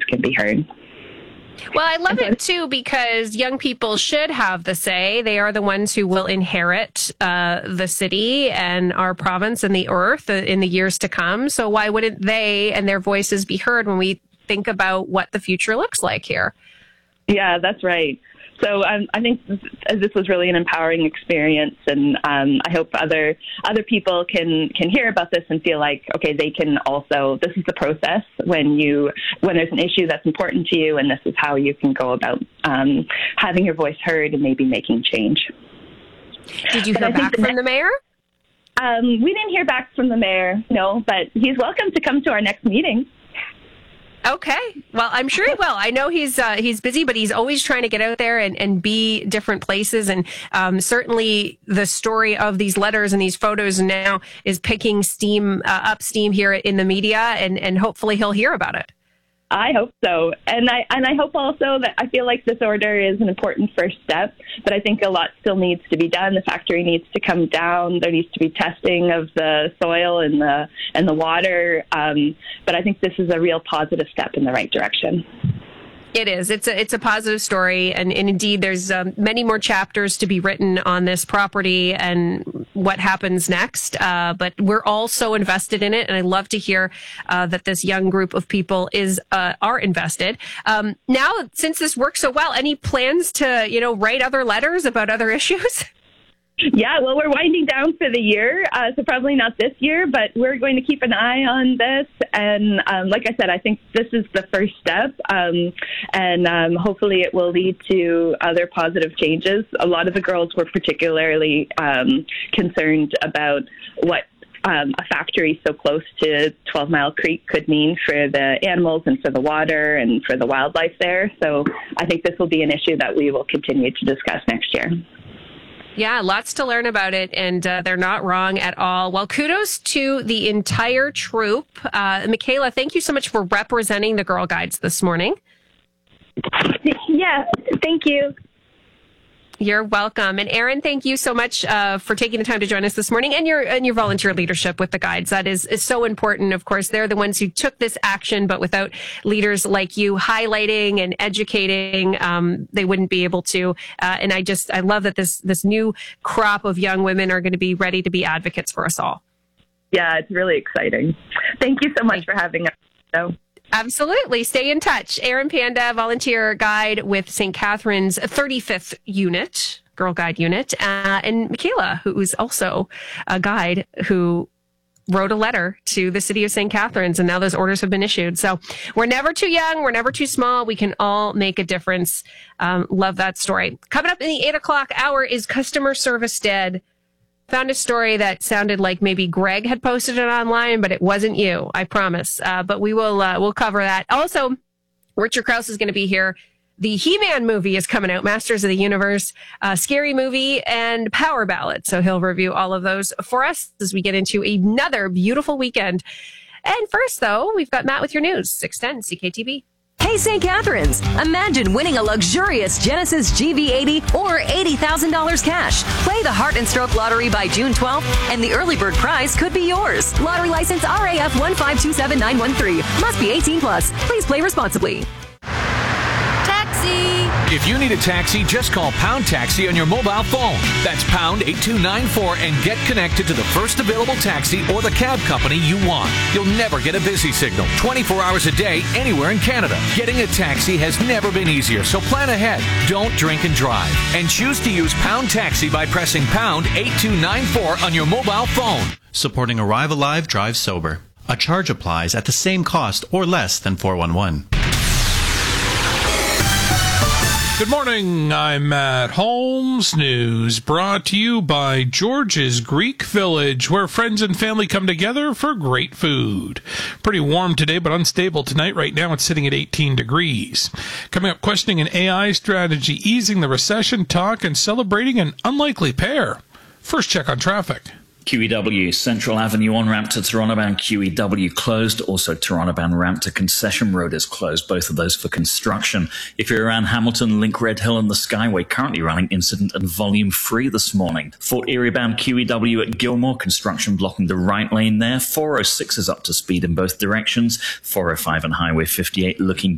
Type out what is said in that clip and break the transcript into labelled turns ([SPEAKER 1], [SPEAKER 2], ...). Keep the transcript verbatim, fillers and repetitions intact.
[SPEAKER 1] can be heard.
[SPEAKER 2] Well, I love it, too, because young people should have the say. They are the ones who will inherit uh, the city and our province and the earth in the years to come. So why wouldn't they and their voices be heard when we think about what the future looks like here?
[SPEAKER 1] Yeah, that's right. So um, I think this, this was really an empowering experience, and um, I hope other other people can can hear about this and feel like, okay, they can also, this is the process when you when there's an issue that's important to you, and this is how you can go about um, having your voice heard and maybe making change.
[SPEAKER 2] Did you hear back from the mayor?
[SPEAKER 1] Um, we didn't hear back from the mayor, no, but he's welcome to come to our next meeting.
[SPEAKER 2] Okay. Well, I'm sure he will. I know he's uh, he's busy, but he's always trying to get out there and, and be different places. And um, certainly the story of these letters and these photos now is picking steam uh, up steam here in the media, and, and hopefully he'll hear about it.
[SPEAKER 1] I hope so. And I and I hope also that I feel like this order is an important first step, but I think a lot still needs to be done. The factory needs to come down. There needs to be testing of the soil and the and the water. Um, but I think this is a real positive step in the right direction.
[SPEAKER 2] It is. It's a it's a positive story, and, and indeed, there's um, many more chapters to be written on this property and what happens next. Uh, but we're all so invested in it, and I love to hear uh, that this young group of people is uh, are invested. Um, now, since this works so well, any plans to you know write other letters about other issues?
[SPEAKER 1] Yeah, well, we're winding down for the year, uh, so probably not this year, but we're going to keep an eye on this. And um, like I said, I think this is the first step, um, and um, hopefully it will lead to other positive changes. A lot of the girls were particularly um, concerned about what Um, a factory so close to twelve Mile Creek could mean for the animals and for the water and for the wildlife there. So I think this will be an issue that we will continue to discuss next year.
[SPEAKER 2] Yeah, lots to learn about it, and uh, they're not wrong at all. Well, kudos to the entire troop. Uh, Michaela, thank you so much for representing the Girl Guides this morning.
[SPEAKER 1] Yeah, thank you.
[SPEAKER 2] You're welcome. And Aaron, thank you so much uh, for taking the time to join us this morning, and your and your volunteer leadership with the Guides. That is, is so important. Of course, they're the ones who took this action, but without leaders like you highlighting and educating, um, they wouldn't be able to. Uh, and I just, I love that this, this new crop of young women are going to be ready to be advocates for us all.
[SPEAKER 1] Yeah, it's really exciting. Thank you so much for having us. So.
[SPEAKER 2] Absolutely. Stay in touch. Aaron Panda, volunteer guide with Saint Catharines thirty-fifth Unit, Girl Guide Unit, uh, and Michaela, who is also a guide who wrote a letter to the city of Saint Catharines, and now those orders have been issued. So we're never too young. We're never too small. We can all make a difference. Um, love that story. Coming up in the eight o'clock hour is Customer Service Dead. Found a story that sounded like maybe Greg had posted it online, but it wasn't you, I promise. Uh, but we will uh, we'll cover that. Also, Richard Krause is going to be here. The He-Man movie is coming out, Masters of the Universe, uh, scary movie, and Power Ballad. So he'll review all of those for us as we get into another beautiful weekend. And first, though, we've got Matt with your news, six ten C K T V.
[SPEAKER 3] Hey, Saint Catharines, imagine winning a luxurious Genesis G V eighty or eighty thousand dollars cash. Play the Heart and Stroke Lottery by June twelfth, and the early bird prize could be yours. Lottery license R A F one five two seven nine one three. Must be eighteen plus. Please play responsibly.
[SPEAKER 4] Taxi!
[SPEAKER 5] If you need a taxi, just call Pound Taxi on your mobile phone. That's pound eight two nine four and get connected to the first available taxi or the cab company you want. You'll never get a busy signal twenty-four hours a day anywhere in Canada. Getting a taxi has never been easier, so plan ahead. Don't drink and drive. And choose to use Pound Taxi by pressing pound eight two nine four on your mobile phone.
[SPEAKER 6] Supporting Arrive Alive, Drive Sober. A charge applies at the same cost or less than four one one.
[SPEAKER 7] Good morning, I'm Matt Holmes. News brought to you by George's Greek Village, where friends and family come together for great food. Pretty warm today, but unstable tonight. Right now it's sitting at eighteen degrees. Coming up, questioning an A I strategy, easing the recession talk, and celebrating an unlikely pair. First check on traffic.
[SPEAKER 8] Q E W, Central Avenue on-ramp to Toronto-bound Q E W closed. Also, Toronto-bound ramp to Concession Road is closed, both of those for construction. If you're around Hamilton, Link Red Hill and the Skyway, currently running incident and volume free this morning. Fort Erie-bound Q E W at Gilmore, construction blocking the right lane there. four oh six is up to speed in both directions. four oh five and Highway fifty-eight looking